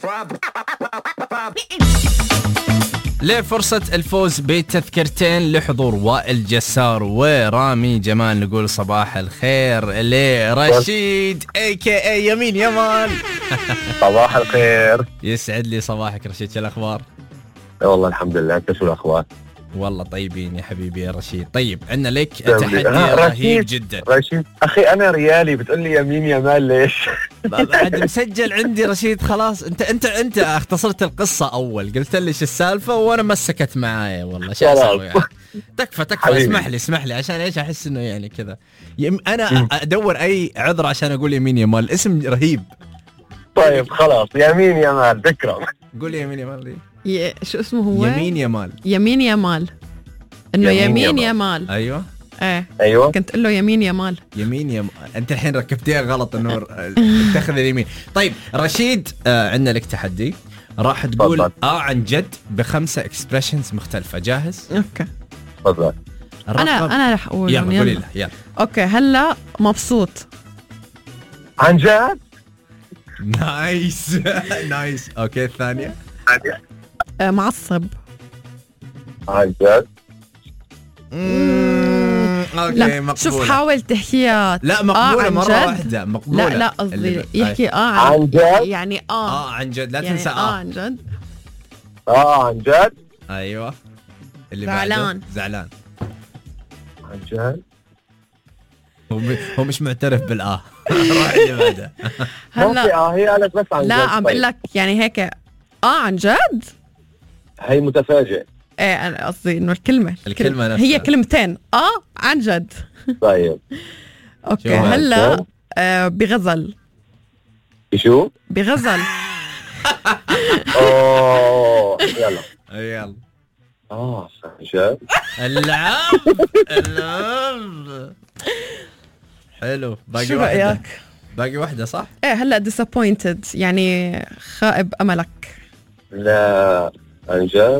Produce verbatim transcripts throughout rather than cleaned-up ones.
لفرصة الفوز بتذكرتين لحضور وائل جسار ورامي جمال نقول صباح الخير لرشيد اي كي اي يمين يمال. صباح الخير. يسعد لي صباحك رشيد، شو الأخبار؟ والله الحمد لله، انت شو الأخبار؟ والله طيبين يا حبيبي يا رشيد. طيب عندنا لك جميل. تحدي آه، رهيب رشيد. جدا. رشيد أخي أنا ريالي بتقول لي يمين يمال ليش؟ بعد مسجل عندي رشيد خلاص. انت انت انت اختصرت القصة اول، قلت لي ايش السالفة وانا مسكت معايا والله شو اسوي يعني. تكفى تكفى حبيبي. اسمح لي اسمح لي عشان ايش احس انه يعني كذا يم... انا ادور اي عذر عشان اقول يمين يمال. الاسم رهيب. طيب خلاص يمين يمال تكرم. قول يمين يمال. ي... شو اسمه هو؟ يمين يمال. يمين يمال. انه يمين يمين يمال. يمال. ايوه ايه أيوة. كنت قل له يمين يمال. يمين يم... انت الحين ركبتيها غلط النور. اتخذ اليمين. طيب رشيد آه عندنا لك تحدي، راح تقول تفضل. اه عن جد بخمسة اكسبريشنز مختلفة. جاهز؟ اوكي تفضل. انا انا رح اقول يلا قولي له يلا. اوكي هلا مبسوط. عن جد؟ نايس نايس. اوكي الثانية. آه معصب. عن جد؟ اوكي لا مقبولة. شوف حاول تحكيها. لا مقبولة آه عن مرة جد؟ واحدة مقبولة. لا لا قصدي اللي- يحكي اه عن, عن جد؟ يعني اه, اه عن جد لا يعني تنسى اه اه. عن جد. آه عن جد؟ ايوه اللي زعلان. بعده. زعلان. عن جد؟ هو م... هو مش معترف بالآه. راح اللي بعده. ما في هلا آه، هي قالت بس عن جد. لا عم بقول لك يعني هيك اه عن جد. هي متفاجئ. ايه انا قصدي انه الكلمه الكلمة نفسها. هي كلمتين اه عن جد. طيب اوكي شو هلا آه بغزل. شو؟ بغزل. أوه يلا. يلا آه عن جد؟ اللعب اللعب حلو. باقي شو واحدة. رايك؟ باقي واحدة صح؟ ايه هلا disappointed يعني خائب املك. لا عن جد؟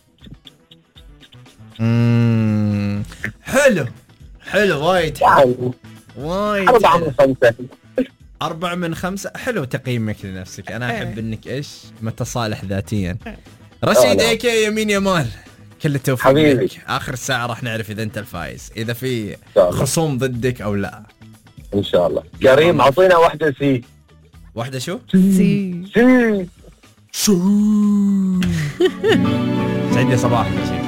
اممم حلو حلو وايد حلو. يعني وايد أربعة حلو. من خمسة. أربعة من خمسة. حلو تقييمك لنفسك. أنا إيه. أحب إنك إيش متصالح ذاتيا. إيه. رشيد آه، اي كي يمين يمال كل التوفيق حبيبي. لك. آخر الساعة راح نعرف إذا أنت الفايز، إذا في شاء الله. خصوم ضدك أو لا. إن شاء الله. كريم أعطينا واحدة سي. واحدة شو؟ سي سي. شو سعد لي صباحك رشيد.